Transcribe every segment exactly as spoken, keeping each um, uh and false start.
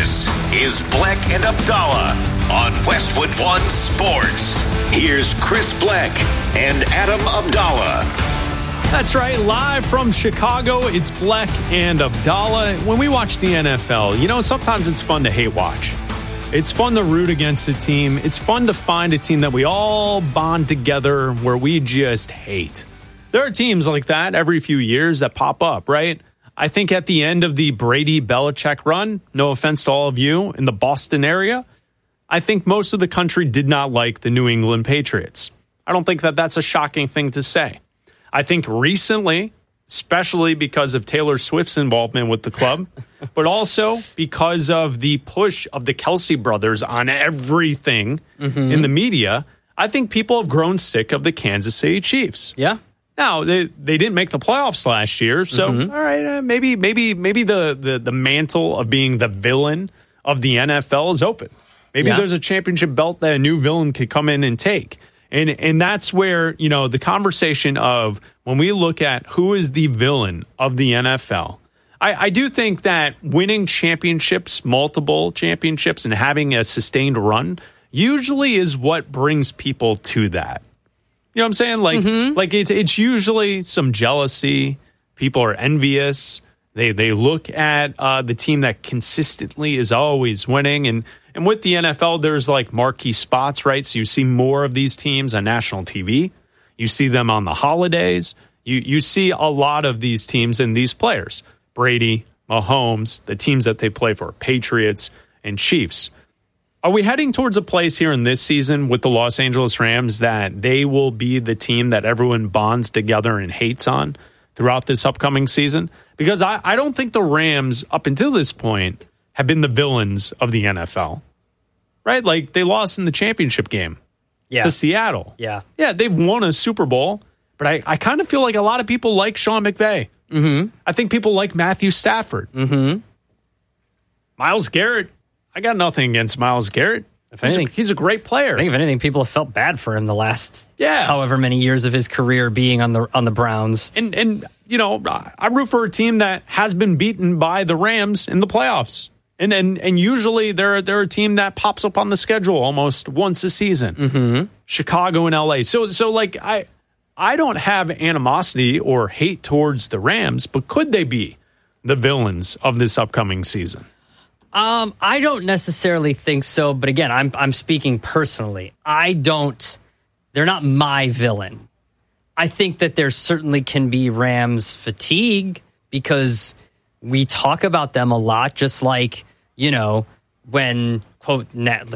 This is Bleck and Abdallah on Westwood One Sports. Here's Chris Bleck and Adam Abdallah. That's right, live from Chicago, it's Bleck and Abdallah. When we watch the N F L, you know, sometimes it's fun to hate watch. It's fun to root against a team. It's fun to find a team that we all bond together where we just hate. There are teams like that every few years that pop up, right? I think at the end of the Brady-Belichick run, no offense to all of you in the Boston area, I think most of the country did not like the New England Patriots. I don't think that that's a shocking thing to say. I think recently, especially because of Taylor Swift's involvement with the club, but also because of the push of the Kelsey brothers on everything mm-hmm. in the media, I think people have grown sick of the Kansas City Chiefs. Yeah. Now, they, they didn't make the playoffs last year, so mm-hmm. all right, uh, maybe maybe maybe the, the, the mantle of being the villain of the N F L is open. Maybe yeah. there's a championship belt that a new villain could come in and take. And and that's where, you know, the conversation of when we look at who is the villain of the N F L, I, I do think that winning championships, multiple championships, and having a sustained run usually is what brings people to that. You know what I'm saying? Like, mm-hmm. like it's it's usually some jealousy. People are envious. They they look at uh, the team that consistently is always winning. And, and with the N F L, there's like marquee spots, right? So you see more of these teams on national T V. You see them on the holidays. You you see a lot of these teams and these players. Brady, Mahomes, the teams that they play for, Patriots and Chiefs. Are we heading towards a place here in this season with the Los Angeles Rams that they will be the team that everyone bonds together and hates on throughout this upcoming season? Because I, I don't think the Rams, up until this point, have been the villains of the N F L. Right? Like, they lost in the championship game yeah. to Seattle. Yeah. Yeah, they've won a Super Bowl, but I, I kind of feel like a lot of people like Sean McVay. Mm-hmm. I think people like Matthew Stafford. Mm-hmm. Myles Garrett. I got nothing against Myles Garrett. If anything, he's a, he's a great player. I think if anything, people have felt bad for him the last yeah. however many years of his career being on the on the Browns. And and you know, I root for a team that has been beaten by the Rams in the playoffs. And and and usually they're they're a team that pops up on the schedule almost once a season. Mm-hmm. Chicago and L A. So so like I I don't have animosity or hate towards the Rams, but could they be the villains of this upcoming season? Um, I don't necessarily think so, but again, I'm I'm speaking personally. I don't. They're not my villain. I think that there certainly can be Rams fatigue because we talk about them a lot, just like, you know, when quote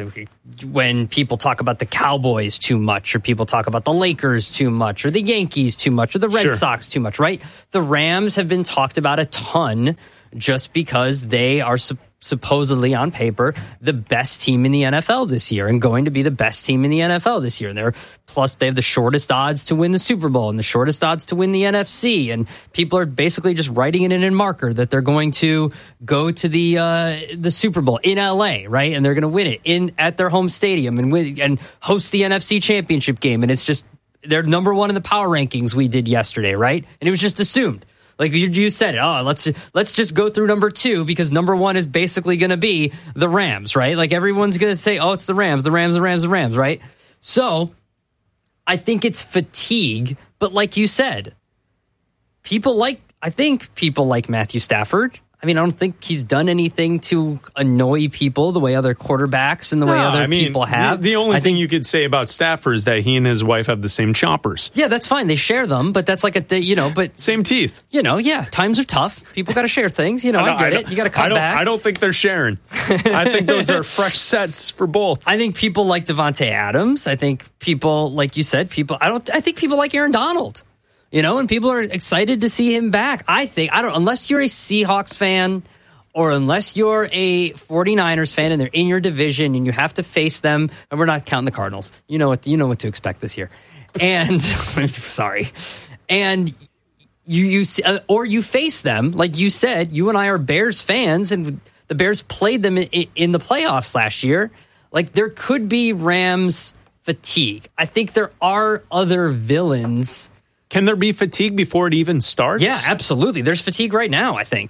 when people talk about the Cowboys too much, or people talk about the Lakers too much, or the Yankees too much, or the Red sure. Sox too much, right? The Rams have been talked about a ton just because they are supposed supposedly on paper the best team in the N F L this year and going to be the best team in the N F L this year. And they're plus they have the shortest odds to win the Super Bowl and the shortest odds to win the N F C. And people are basically just writing it in a marker that they're going to go to the uh, the Super Bowl in L A, right? And they're going to win it in at their home stadium and win and host the N F C Championship game. And it's just they're number one in the power rankings we did yesterday, right? And it was just assumed. Like you, you said, oh, let's let's just go through number two because number one is basically going to be the Rams, right? Like everyone's going to say, oh, it's the Rams, the Rams, the Rams, the Rams, right? So I think it's fatigue, but like you said, people like I think people like Matthew Stafford. I mean, I don't think he's done anything to annoy people the way other quarterbacks and the no, way other I mean, people have. The, the only I thing think, you could say about Stafford is that he and his wife have the same chompers. Yeah, that's fine. They share them, but that's like a, you know, but... Same teeth. You know, yeah, times are tough. People got to share things. You know, I, I get I it. You got to cut I don't, back. I don't think they're sharing. I think those are fresh sets for both. I think people like Devontae Adams. I think people, like you said, people... I don't. I think people like Aaron Donald. You know, and people are excited to see him back. I think, I don't... Unless you're a Seahawks fan... or unless you're a 49ers fan and they're in your division and you have to face them, and we're not counting the Cardinals. You know what you know what to expect this year. And sorry. And you you uh, or you face them, like you said, you and I are Bears fans and the Bears played them in, in the playoffs last year. Like there could be Rams fatigue. I think there are other villains. Can there be fatigue before it even starts? Yeah, absolutely. There's fatigue right now, I think.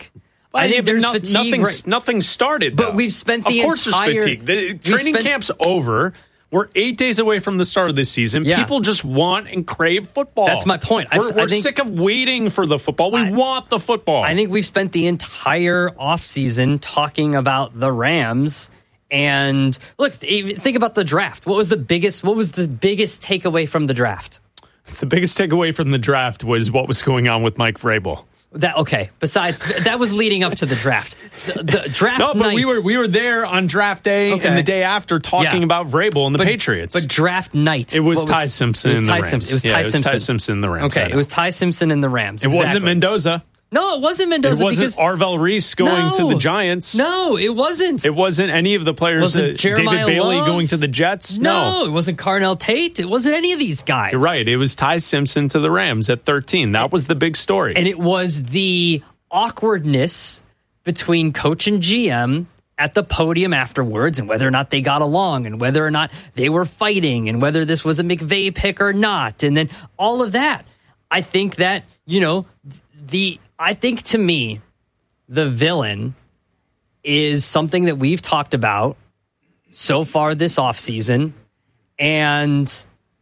I think there's no, fatigue. Nothing, Right. nothing started, But though. we've spent the Of course entire... there's fatigue. The training spent, camp's over. We're eight days away from the start of this season. Yeah. People just want and crave football. That's my point. We're, I, we're I think, sick of waiting for the football. We I, want the football. I think we've spent the entire offseason talking about the Rams. And look, think about the draft. What was the biggest? What was the biggest takeaway from the draft? The biggest takeaway from the draft was what was going on with Mike Vrabel. That okay. Besides, that was leading up to the draft. The, the draft. No, but night, we were we were there on draft day Okay. and the day after talking Yeah. about Vrabel and the but, Patriots. But draft night. it was what Ty Simpson It was and Ty the Rams. Simpson. It was yeah, Ty it was Simpson. Ty Simpson and the Rams. Okay, it was Ty Simpson and the Rams. It exactly. wasn't Mendoza. No, it wasn't Mendoza. It wasn't because, Arvell Reese going no, to the Giants. No, it wasn't. It wasn't any of the players. Wasn't that, Jeremiah David Bailey Love? going to the Jets. No, it wasn't Carnell Tate. It wasn't any of these guys. You're right. It was Ty Simpson to the Rams at thirteen. That was the big story. And it was the awkwardness between coach and G M at the podium afterwards, and whether or not they got along, and whether or not they were fighting, and whether this was a McVay pick or not, and then all of that. I think that, you know, the I think to me, the villain is something that we've talked about so far this offseason. And,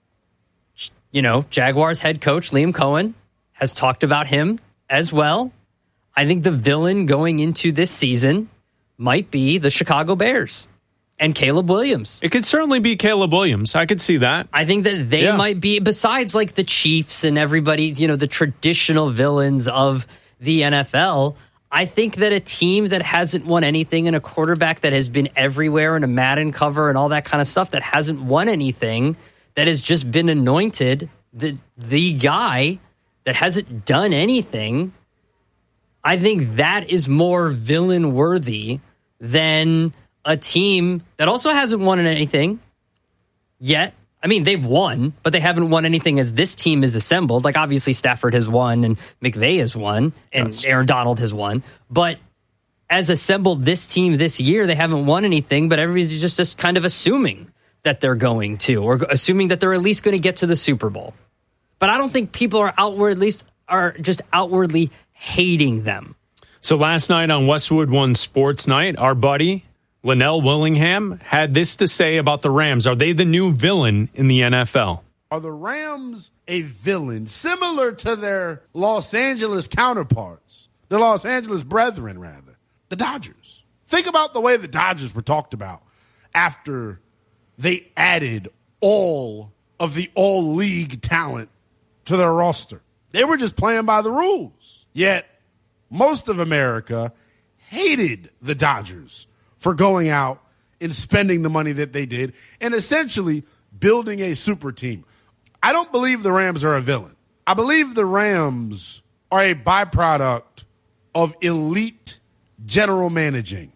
you know, Jaguars head coach Liam Cohen has talked about him as well. I think the villain going into this season might be the Chicago Bears and Caleb Williams. It could certainly be Caleb Williams. I could see that. I think that they Yeah. might be, besides like the Chiefs and everybody, you know, the traditional villains of the N F L. I think that a team that hasn't won anything and a quarterback that has been everywhere in a Madden cover and all that kind of stuff that hasn't won anything, that has just been anointed the the guy that hasn't done anything, I think that is more villain worthy than a team that also hasn't won anything yet. I mean, they've won, but they haven't won anything as this team is assembled. Like, obviously, Stafford has won and McVay has won and yes. Aaron Donald has won. But as assembled this team this year, they haven't won anything, but everybody's just, just kind of assuming that they're going to, or assuming that they're at least going to get to the Super Bowl. But I don't think people are outward, at least are just outwardly hating them. So last night on Westwood One Sports Night, our buddy Linnell Willingham had this to say about the Rams. Are they the new villain in the N F L? Are the Rams a villain similar to their Los Angeles counterparts, the Los Angeles brethren, rather, the Dodgers? Think about the way the Dodgers were talked about after they added all of the all-league talent to their roster. They were just playing by the rules. Yet, most of America hated the Dodgers for going out and spending the money that they did and essentially building a super team. I don't believe the Rams are a villain. I believe the Rams are a byproduct of elite general managing.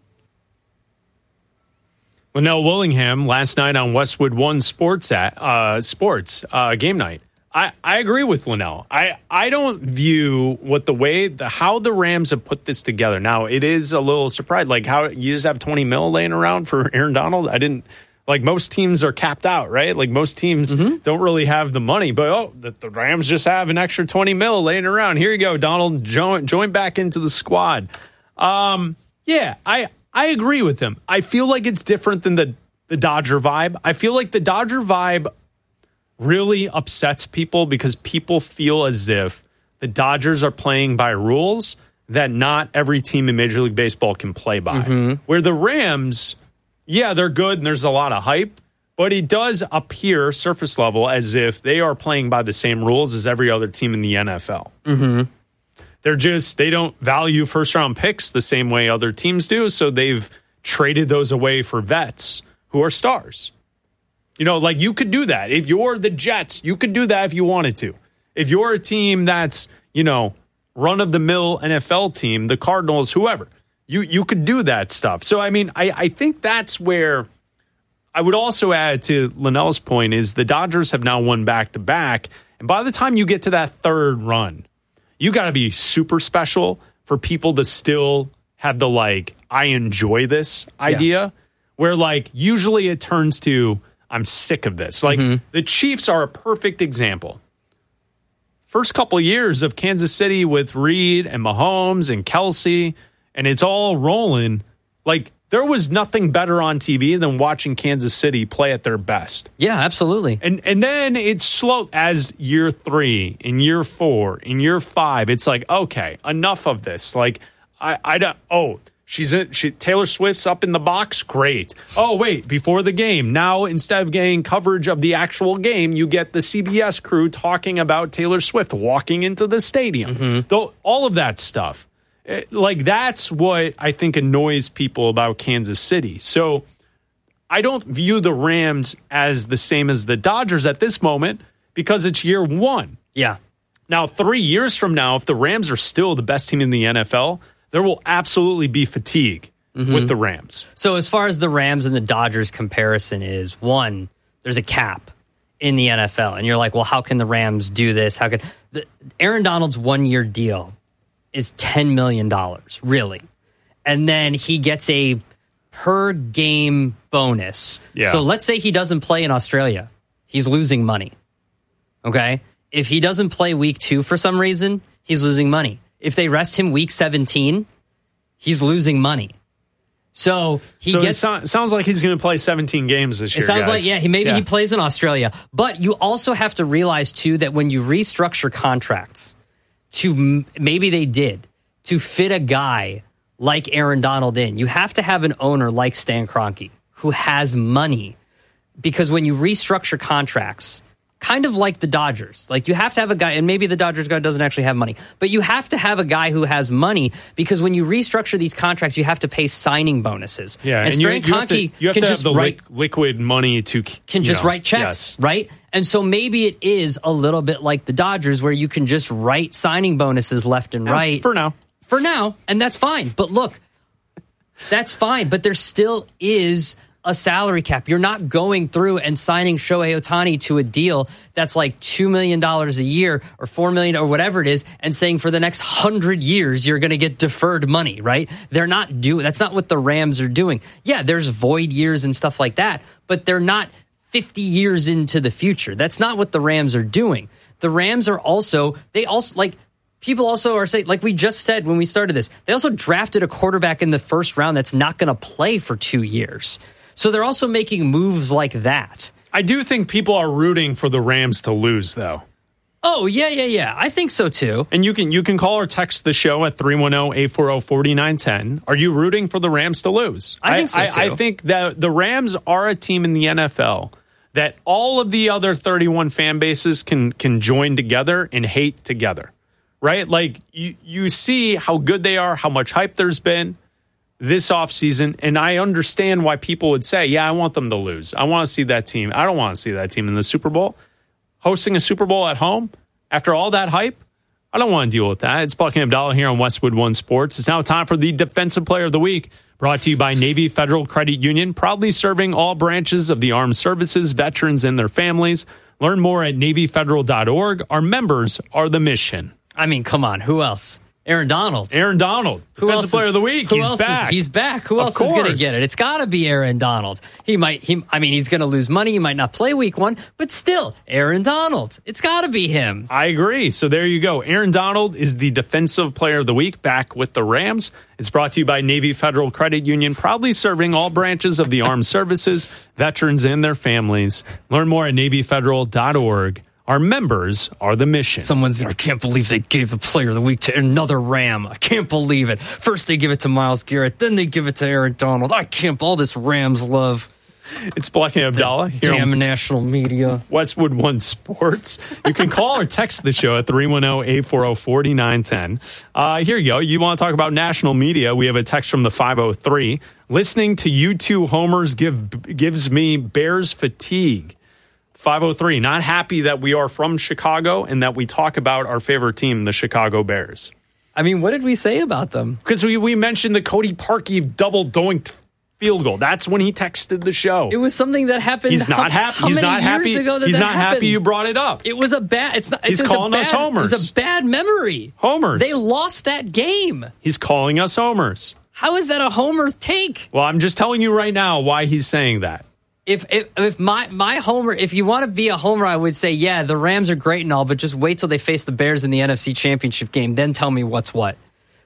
Linnell Willingham last night on Westwood One Sports at uh, Sports uh, Game Night. I, I agree with Linnell. I, I don't view what the way the how the Rams have put this together. Now it is a little surprised, like how you just have twenty mil laying around for Aaron Donald. I didn't like most teams are capped out, right? Like most teams mm-hmm. don't really have the money, but oh, the, the Rams just have an extra twenty mil laying around. Here you go, Donald, join join back into the squad. Um, yeah, I I agree with him. I feel like it's different than the the Dodger vibe. I feel like the Dodger vibe really upsets people because people feel as if the Dodgers are playing by rules that not every team in Major League Baseball can play by. Mm-hmm. Where the Rams, yeah, they're good and there's a lot of hype, but it does appear surface level as if they are playing by the same rules as every other team in the N F L. Mm-hmm. They're just, they don't value first round picks the same way other teams do, so they've traded those away for vets who are stars. You know, like you could do that. If you're the Jets, you could do that if you wanted to. If you're a team that's, you know, run-of-the-mill N F L team, the Cardinals, whoever, you you could do that stuff. So, I mean, I, I think that's where I would also add to Linnell's point is the Dodgers have now won back-to-back. And by the time you get to that third run, you got to be super special for people to still have the, like, I enjoy this idea. Yeah. Where, like, usually it turns to, I'm sick of this. Like, mm-hmm. the Chiefs are a perfect example. First couple of years of Kansas City with Reed and Mahomes and Kelsey, and it's all rolling, like there was nothing better on T V than watching Kansas City play at their best. Yeah, absolutely. And and then it's slow as year three, in year four, in year five. It's like, okay, enough of this. Like, I, I don't, oh, she's in, she, Taylor Swift's up in the box. Great. Oh, wait, before the game. Now, instead of getting coverage of the actual game, you get the C B S crew talking about Taylor Swift walking into the stadium. Mm-hmm. Though, all of that stuff. Like, that's what I think annoys people about Kansas City. So I don't view the Rams as the same as the Dodgers at this moment because it's year one. Yeah. Now, three years from now, if the Rams are still the best team in the N F L, there will absolutely be fatigue mm-hmm. with the Rams. So as far as the Rams and the Dodgers comparison is, one, there's a cap in the N F L. And you're like, well, how can the Rams do this? How could the, Aaron Donald's one-year deal is ten million dollars, really. And then he gets a per game bonus. Yeah. So let's say he doesn't play in Australia. He's losing money. Okay? If he doesn't play week two for some reason, he's losing money. If they rest him week seventeen, he's losing money. So he so gets. It so, sounds like he's going to play seventeen games this year. It sounds guys. like, yeah, he maybe yeah. he plays in Australia. But you also have to realize, too, that when you restructure contracts, to maybe they did, to fit a guy like Aaron Donald in, you have to have an owner like Stan Kroenke who has money. Because when you restructure contracts, kind of like the Dodgers, like you have to have a guy, and maybe the Dodgers guy doesn't actually have money, but you have to have a guy who has money because when you restructure these contracts, you have to pay signing bonuses. Yeah, and, and Stan you, you have to, Kroenke you have can to have just the write, li- liquid money to can just know, write checks, yes. right? And so maybe it is a little bit like the Dodgers where you can just write signing bonuses left and yeah, right. For now. For now, and that's fine. But look, that's fine. But there still is a salary cap. You're not going through and signing Shohei Ohtani to a deal that's like two million dollars a year or four million dollars or whatever it is and saying for the next hundred years you're going to get deferred money, right? They're not doing, that's not what the Rams are doing. Yeah, there's void years and stuff like that, but they're not fifty years into the future. That's not what the Rams are doing. The Rams are also, they also, like, people also are saying, like we just said when we started this, they also drafted a quarterback in the first round that's not going to play for two years. So they're also making moves like that. I do think people are rooting for the Rams to lose, though. Oh, yeah, yeah, yeah. I think so, too. And you can you can call or text the show at three one zero, eight four zero, four nine one zero. Are you rooting for the Rams to lose? I think so, I, too. I, I think that the Rams are a team in the N F L that all of the other thirty-one fan bases can can join together and hate together, right? Like, you, you see how good they are, how much hype there's been this offseason, and I understand why people would say, yeah, I want them to lose. I want to see that team. I don't want to see that team in the Super Bowl. Hosting a Super Bowl at home after all that hype, I don't want to deal with that. It's Bucky Abdallah here on Westwood One Sports. It's now time for the Defensive Player of the Week, brought to you by Navy Federal Credit Union, proudly serving all branches of the armed services, veterans, and their families. Learn more at navy federal dot org. Our members are the mission. I mean, come on. Who else? Aaron Donald. Aaron Donald, who Defensive else Player is, of the Week. Who He's else back. Is, he's back. Who Of else is going to course. get it? It's got to be Aaron Donald. He might. He. I mean, he's going to lose money. He might not play week one, but still, Aaron Donald. It's got to be him. I agree. So there you go. Aaron Donald is the Defensive Player of the Week, back with the Rams. It's brought to you by Navy Federal Credit Union, proudly serving all branches of the armed services, veterans, and their families. Learn more at navy federal dot org. Our members are the mission. Someone's, I can't believe they gave the Player of the Week to another Ram. I can't believe it. First they give it to Myles Garrett, then they give it to Aaron Donald. I can't, all this Rams love. It's Bucky Abdallah here Damn on national media. Westwood One Sports. You can call or text the show at three one zero, eight four zero, four nine one zero. Uh, here you go. You want to talk about national media? We have a text from the five oh three. Listening to you two homers give gives me Bears fatigue. five oh three, not happy that we are from Chicago and that we talk about our favorite team, the Chicago Bears. I mean, what did we say about them? Because we, we mentioned the Cody Parkey double doinked field goal. That's when he texted the show. It was something that happened. He's not how, happy. How He's many not years happy. ago that He's that not happened? happy you brought it up. It was a bad. It's not. It's He's calling a bad, us homers. It was a bad memory. Homers. They lost that game. He's calling us homers. How is that a homer take? Well, I'm just telling you right now why he's saying that. If if, if my, my homer, if you want to be a homer, I would say, yeah, the Rams are great and all, but just wait till they face the Bears in the N F C Championship game. Then tell me what's what.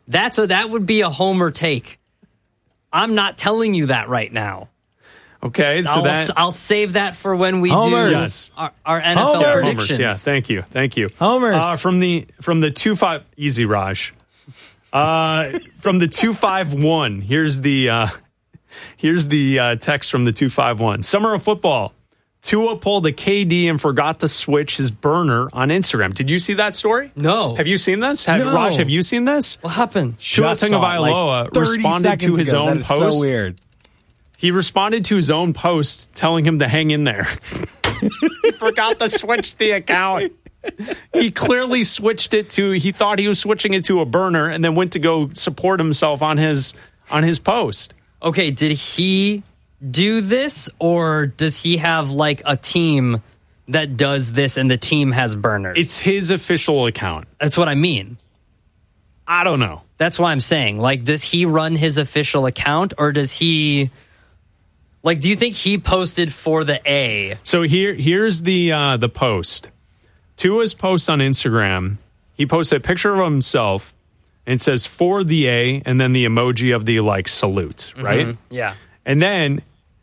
That's a that would be a homer take. I'm not telling you that right now. Okay, so I'll, that I'll save that for when we Homers. do Yes. our, our N F L Homers. predictions. Homers, yeah, thank you, thank you. Homers. Uh, from the from the two five easy Raj. Uh, from the two five one. Here's the uh, here's the uh, text from the two five one. Summer of football. Tua pulled a K D and forgot to switch his burner on Instagram. Did you see that story? No. Have you seen this? Have, No. Raj, have you seen this? What happened? Tua Just saw it, Tagovailoa like thirty responded to seconds his ago. own That is post. So weird. He responded to his own post telling him to hang in there. He forgot to switch the account. He clearly switched it to, he thought he was switching it to a burner and then went to go support himself on his on his post. Okay, did he do this, or does he have like a team that does this and the team has burners? It's his official account. That's what I mean. I don't know. That's why I'm saying, like, does he run his official account, or does he, like, do you think he posted for the A? So here here's the uh, the post. Tua's post on Instagram. He posted a picture of himself and it says for the A and then the emoji of the like salute, right? Mm-hmm. Yeah. And then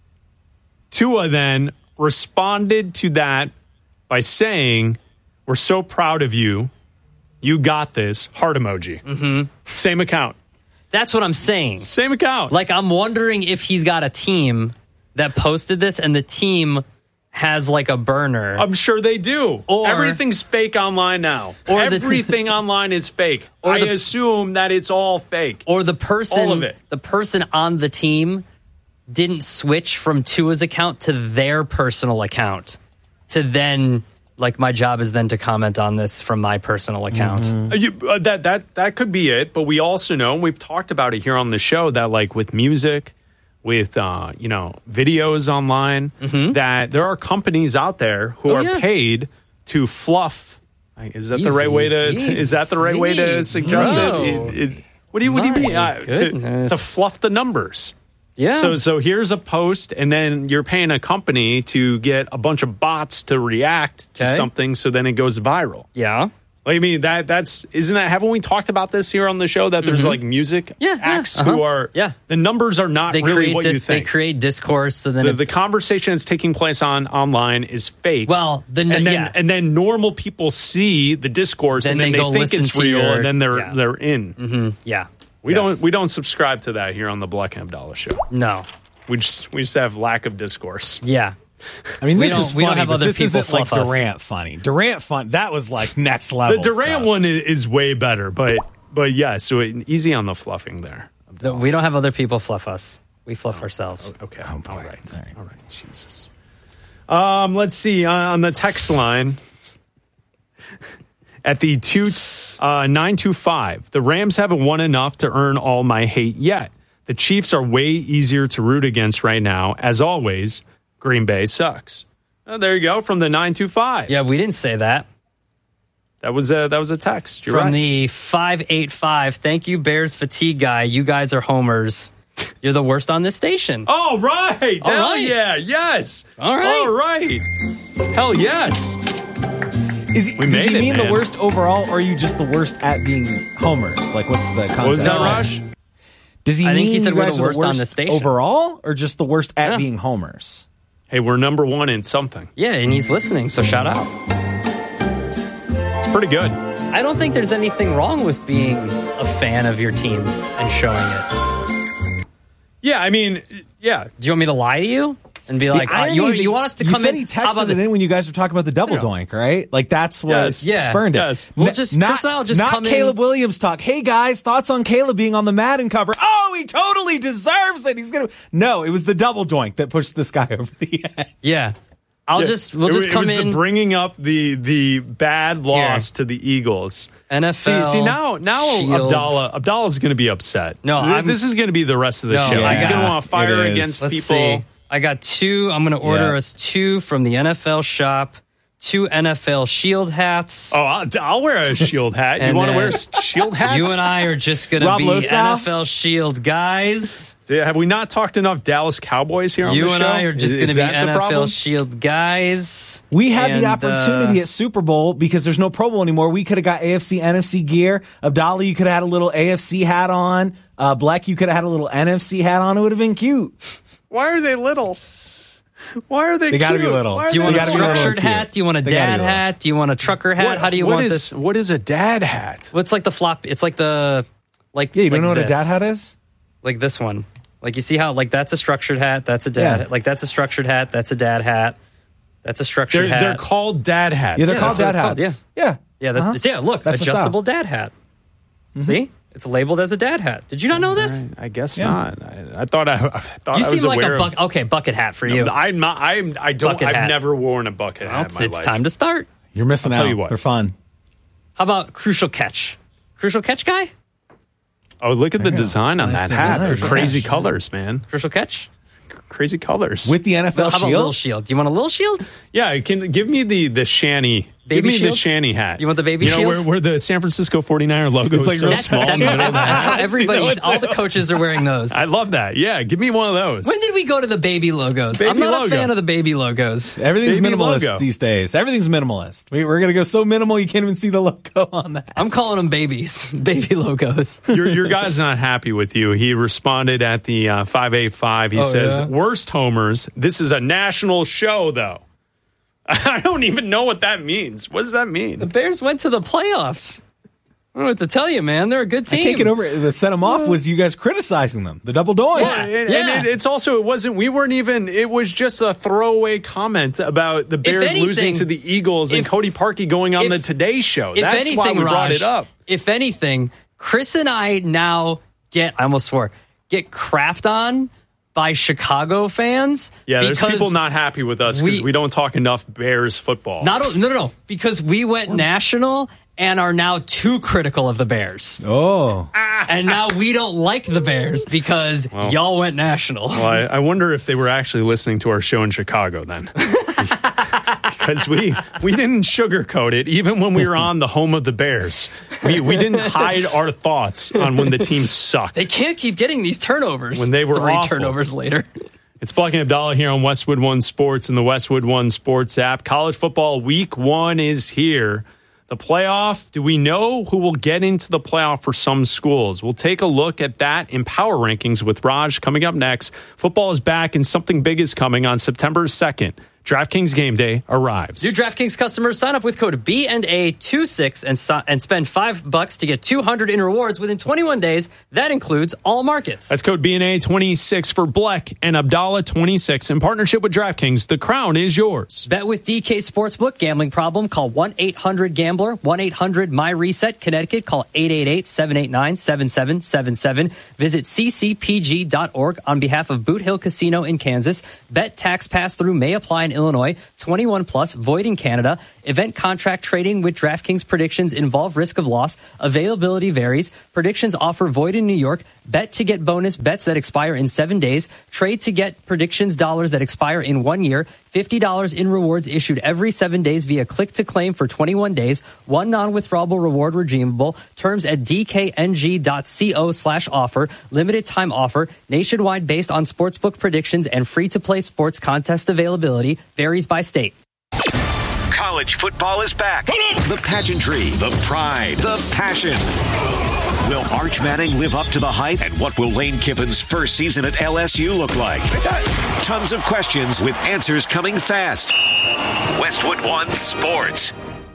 Tua then responded to that by saying, "We're so proud of you. You got this." Heart emoji. Mm-hmm. Same account. That's what I'm saying. Same account. Like, I'm wondering if he's got a team that posted this and the team has like a burner. I'm sure they do. Or- everything's fake online now. Or the- Everything online is fake. Or I the- assume that it's all fake. or the person, All of it. the person on the team didn't switch from Tua's account to their personal account to then, like, my job is then to comment on this from my personal account. Uh, you, uh, that that that could be it. But we also know, and we've talked about it here on the show, that like with music, with uh, you know videos online, that there are companies out there who Mm-hmm. Oh, are yeah. paid to fluff. Like, Is that the right Easy. way to? Is that the right way to Easy. suggest No. it? It- it- What do you What do you My mean? Uh, to, goodness. to fluff the numbers. Yeah. So so here's a post, and then you're paying a company to get a bunch of bots to react to Okay. something, so then it goes viral. yeah. Like, I mean, that that's isn't that haven't we talked about this here on the show that there's like music Mm-hmm. Yeah, yeah, acts uh-huh. who are Yeah. the numbers are not They really create what dis- you they think. create discourse, so then the, it, the conversation that's taking place on online is fake. Well, the- and then yeah. and then normal people see the discourse Then and then they they, go think listen it's to real, your- and then they're yeah. they're in. yeah. We Yes. don't we don't subscribe to that here on the Black Abdallah show. No. We just we just have lack of discourse. Yeah. I mean, We this don't- is we don't funny, have but other this people isn't like fluff us. Durant funny. Durant fun. That was like next level. The Durant stuff. one is, is way better, but but yeah, so it, easy on the fluffing there. The- we don't have other people fluff us. We fluff ourselves. Okay. Oh, boy. All right. All right. All right. Jesus. Um, let's see. Uh, on the text line at the two uh, nine two five, the Rams haven't won enough to earn all my hate yet. The Chiefs are way easier to root against right now. As always, Green Bay sucks. Oh, there you go from the nine two five. Yeah, we didn't say that. That was a that was a text. You're From right. the five eight five, thank you, Bears fatigue guy. You guys are homers. You're the worst on this station. All right. All Hell right. yeah. Yes. All right. All right. Hell yes. Is he, We does made he it, mean man. the worst overall, or are you just the worst at being homers? Like, what's the context? What was that, there? Raj? Does he I think mean he said you we're guys the are worst on the station. overall, or just the worst at Yeah. being homers? Hey, we're number one in something. Yeah, and he's listening, so shout out. It's pretty good. I don't think there's anything wrong with being a fan of your team and showing it. Yeah, I mean, yeah. Do you want me to lie to you and be like, The uh, irony you, that you want us to you come said in? he How about texted it the- in when you guys were talking about the double Yeah. doink, right? Like that's what Yes. Yeah. spurned it. Yes. We'll N- just- not, Chris and I'll just not come in- Caleb Williams talk. Hey guys, thoughts on Caleb being on the Madden cover? Oh, he totally deserves it. He's gonna. No, it was the double doink that pushed this guy over the edge. Yeah. I'll Yeah. just, we'll It just was- come it was in. the bringing up the the bad loss Here. to the Eagles. N F L. See, see now, now Shields. Abdallah, Abdallah's going to be upset. No, Th- I'm- this is going to be the rest of the No, show. I He's got- going to want to fire it is. against Let's people. see. I got two. I'm going to order Yeah. us two from the N F L shop. two N F L Shield hats. Oh, I'll, I'll wear a Shield hat. You And want to then wear Shield hats? You and I are just going to Rob be Lowe N style? F L Shield guys. Have we not talked enough Dallas Cowboys here on You the and show? I are just Is- going to is be that the N F L problem? Shield guys. We had And, the opportunity uh, at Super Bowl because there's no Pro Bowl anymore. We could have got A F C, N F C gear. Abdallah, you could have had a little A F C hat on. Uh, Black, you could have had a little N F C hat on. It would have been cute. Why are they little? Why are they They gotta cute? be little. Why are Do you they want a gotta be little structured too. hat? Do you want a They gotta dad be little. hat? Do you want a trucker hat? What- How do you what want is- this? What is a dad hat? What's like the flop? It's like the like. Yeah, you don't like know what this. a dad hat is? Like this one. Like you see how like that's a structured hat. That's a dad. Yeah. Like that's a structured hat. That's a dad hat. That's a structured They're, hat. they're called dad hats. Yeah, they're Yeah, called that's what dad it's called, hats. Yeah. yeah, that's Uh-huh. it's, yeah. Look, That's the style. adjustable dad hat. See, it's labeled as a dad hat. Did you not know this? I guess Yeah. not. I, I thought I, I thought You I was seem like aware a buck. of. Okay, bucket hat for you. No, I'm not. I'm. I don't. Bucket I've hat. never worn a bucket Well, hat. it's in my it's life. time to start. You're missing I'll out. tell you what. They're fun. How about crucial catch? Crucial catch guy? Oh, look at the Yeah. design on Nice that hat. design. They're crazy colors, man. Crucial catch? Crazy colors. With the N F L How about little shield? shield? Do you want a little shield? yeah, can give me the the shanny. Give Baby me the shield? shanny hat. You want the baby you know, shield? Where, where the San Francisco forty-niner logo It's like is so real That's, small. that's, in the how, middle of the that's how hat. everybody's, You know, it's all the like- coaches are wearing those. I love that. Yeah, give me one of those. When did we go to the baby logos? Baby I'm not logo. a fan of the baby logos. Everything's Baby minimalist logo. these days. Everything's minimalist. We, we're going to go so minimal you can't even see the logo on that. I'm calling them babies, baby logos. your, your guy's not happy with you. He responded at the uh, five eight five. He Oh, says, yeah? worst homers. This is a national show, though. I don't even know what that means. What does that The mean? Bears went to the playoffs. I don't know what to tell you, man. They're a good I team. can't get over it. That set them off was you guys criticizing them. The double doink. Yeah. And, Yeah. and it, it's also, it wasn't, we weren't even, it was just a throwaway comment about the Bears anything- losing to the Eagles and if- Cody Parkey going on if- the Today Show. If That's anything, why we brought Raj, it up. If anything, Chris and I now get, I almost swore, get crapped on by Chicago fans. Yeah, there's because people not happy with us because we- we, don't talk enough Bears football. Not o- no, no, no, because we went national and are now too critical of the Bears. Oh. And now we don't like the Bears because y'all went national. Well, I, I wonder if they were actually listening to our show in Chicago then. Because we, we didn't sugarcoat it, even when we were on the home of the Bears. We, we didn't hide our thoughts on when the team sucked. They can't keep getting these turnovers. When they were Three awful. turnovers later. It's Black and Abdallah here on Westwood One Sports and the Westwood One Sports app. College football week one is here. The playoff, do we know who will get into the playoff for some schools? We'll take a look at that in Power Rankings with Raj coming up next. Football is back and something big is coming on September second. DraftKings Game Day arrives. New DraftKings customers sign up with code B and A twenty-six and so- and spend five bucks to get two hundred in rewards within twenty-one days. That includes all markets. That's code B N A twenty-six for Bleck and Abdallah twenty-six. In partnership with DraftKings, the crown is yours. Bet with D K Sportsbook. Gambling problem? Call one eight hundred gambler. one eight hundred my reset. Connecticut. Call eight eight eight, seven eight nine, seven seven seven seven. Visit c c p g dot org on behalf of Boot Hill Casino in Kansas. Bet tax pass-through may apply in Illinois. twenty-one plus, void in Canada. Event contract trading with DraftKings predictions involve risk of loss. Availability varies. Predictions offer void in New York. Bet to get bonus bets that expire in seven days. Trade to get predictions dollars that expire in one year. fifty dollars in rewards issued every seven days via click to claim for twenty-one days. One non-withdrawable reward redeemable. Terms at dkng.co slash offer. Limited time offer. Nationwide based on sportsbook predictions and free-to-play sports contest availability. Varies by state. College football is back. The pageantry, the pride, the passion. Will Arch Manning live up to the hype? And what will Lane Kiffin's first season at L S U look like? Tons of questions with answers coming fast. Westwood One Sports.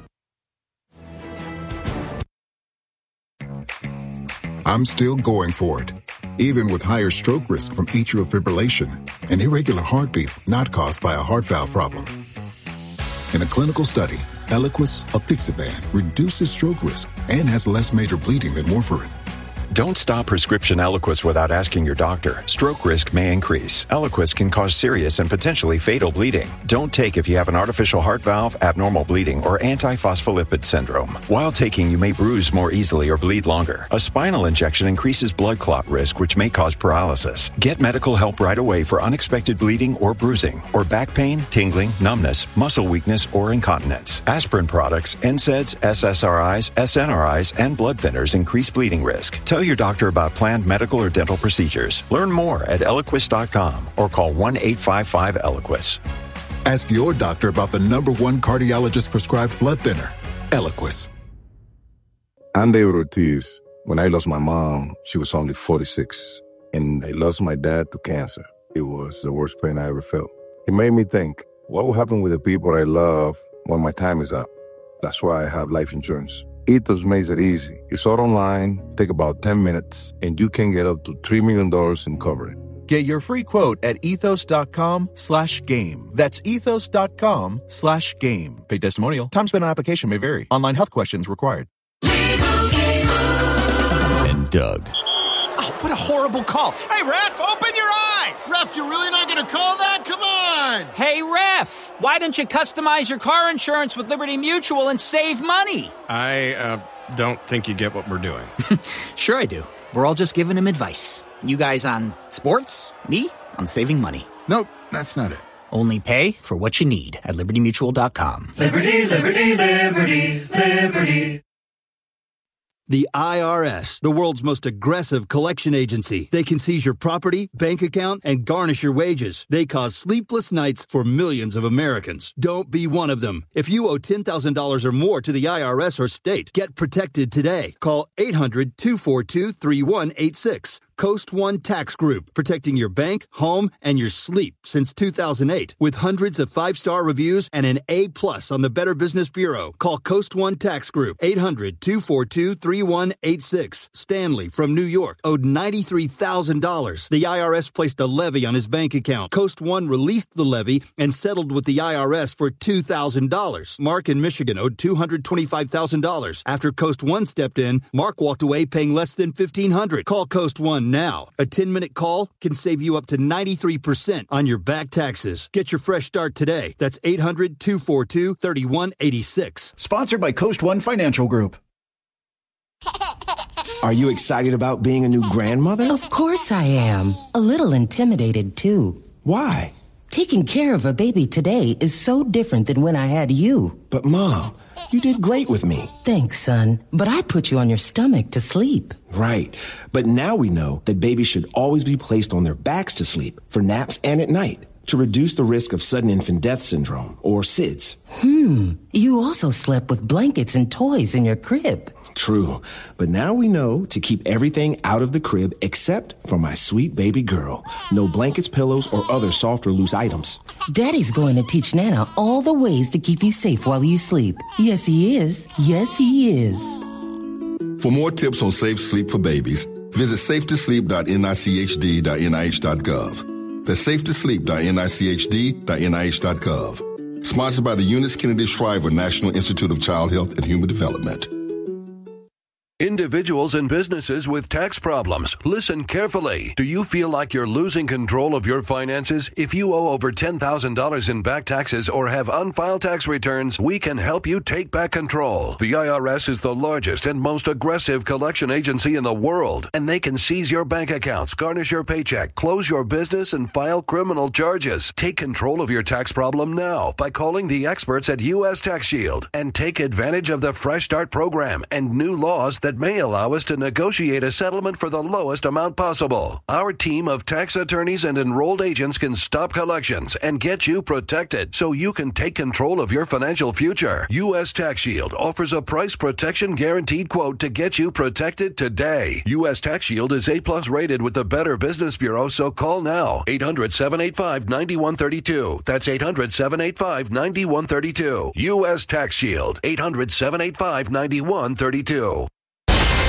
I'm still going for it, even with higher stroke risk from atrial fibrillation, an irregular heartbeat not caused by a heart valve problem. In a clinical study, Eliquis, apixaban, reduces stroke risk and has less major bleeding than warfarin. Don't stop prescription Eliquis without asking your doctor. Stroke risk may increase. Eliquis can cause serious and potentially fatal bleeding. Don't take if you have an artificial heart valve, abnormal bleeding, or antiphospholipid syndrome. While taking, you may bruise more easily or bleed longer. A spinal injection increases blood clot risk, which may cause paralysis. Get medical help right away for unexpected bleeding or bruising, or back pain, tingling, numbness, muscle weakness, or incontinence. Aspirin products, N SAIDs, S S R Is, S N R Is, and blood thinners increase bleeding risk. Tell your doctor about planned medical or dental procedures. Learn more at Eliquis dot com or call one eight five five Eliquis. Ask your doctor about the number one cardiologist prescribed blood thinner, Eliquis. I'm David Ortiz. When I lost my mom, she was only forty-six, and I lost my dad to cancer. It was the worst pain I ever felt. It made me think, what will happen with the people I love when my time is up? That's why I have life insurance. Ethos makes it easy. It's all online, take about ten minutes, and you can get up to three million dollars in coverage. Get your free quote at ethos.com slash game. That's ethos.com slash game. Paid testimonial. Time spent on application may vary. Online health questions required. And Doug. Oh, what a horrible call. Hey, ref, open your eyes. Ref, you're really not going to call that? Come on. Hey, ref, why don't you customize your car insurance with Liberty Mutual and save money? I uh, don't think you get what we're doing. Sure I do. We're all just giving him advice. You guys on sports, me on saving money. Nope, that's not it. Only pay for what you need at liberty mutual dot com. Liberty, liberty, liberty, liberty. The I R S, the world's most aggressive collection agency. They can seize your property, bank account, and garnish your wages. They cause sleepless nights for millions of Americans. Don't be one of them. If you owe ten thousand dollars or more to the I R S or state, get protected today. Call eight hundred, two four two, three one eight six. Coast One Tax Group, protecting your bank, home, and your sleep since two thousand eight. With hundreds of five-star reviews and an A plus on the Better Business Bureau. Call Coast One Tax Group, eight hundred, two four two, three one eight six. Stanley from New York owed ninety-three thousand dollars. The I R S placed a levy on his bank account. Coast One released the levy and settled with the I R S for two thousand dollars. Mark in Michigan owed two hundred twenty-five thousand dollars. After Coast One stepped in, Mark walked away paying less than fifteen hundred dollars. Call Coast One now. A ten-minute call can save you up to ninety-three percent on your back taxes. Get your fresh start today. That's eight hundred, two four two, three one eight six. Sponsored by Coast One Financial Group. Are you excited about being a new grandmother? Of course I am. A little intimidated, too. Why? Taking care of a baby today is so different than when I had you. But, Mom, you did great with me. Thanks, son. But I put you on your stomach to sleep. Right. But now we know that babies should always be placed on their backs to sleep for naps and at night to reduce the risk of sudden infant death syndrome, or S I D S. Hmm. You also slept with blankets and toys in your crib. True. But now we know to keep everything out of the crib except for my sweet baby girl. No blankets, pillows, or other soft or loose items. Daddy's going to teach Nana all the ways to keep you safe while you sleep. Yes, he is. Yes, he is. For more tips on safe sleep for babies, visit safe to sleep dot N I C H D dot N I H dot gov. That's safe to sleep dot N I C H D dot N I H dot gov. Sponsored by the Eunice Kennedy Shriver National Institute of Child Health and Human Development. Individuals and businesses with tax problems, listen carefully. Do you feel like you're losing control of your finances? If you owe over ten thousand dollars in back taxes or have unfiled tax returns, we can help you take back control. The I R S is the largest and most aggressive collection agency in the world, and they can seize your bank accounts, garnish your paycheck, close your business, and file criminal charges. Take control of your tax problem now by calling the experts at U S Tax Shield and take advantage of the Fresh Start program and new laws that may allow us to negotiate a settlement for the lowest amount possible. Our team of tax attorneys and enrolled agents can stop collections and get you protected so you can take control of your financial future. U S Tax Shield offers a price protection guaranteed quote to get you protected today. U S Tax Shield is A plus rated with the Better Business Bureau, so call now. eight hundred, seven eight five, nine one three two. That's eight hundred, seven eight five, nine one three two. U S Tax Shield. eight hundred, seven eight five, nine one three two.